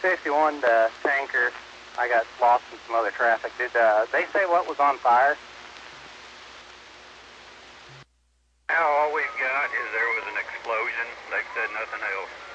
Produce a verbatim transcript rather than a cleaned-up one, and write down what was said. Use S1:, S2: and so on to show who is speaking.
S1: fifty-one uh, tanker. I got lost in some other traffic. Did uh, they say what was on fire?
S2: Now all we've got is there was an explosion. They've said nothing else.